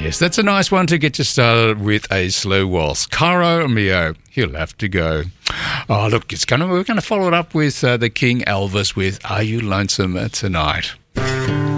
Yes, that's a nice one to get you started with a slow waltz. Caro Mio, He'll Have to Go. Oh, look, we're going to follow it up with the King Elvis with Are You Lonesome Tonight?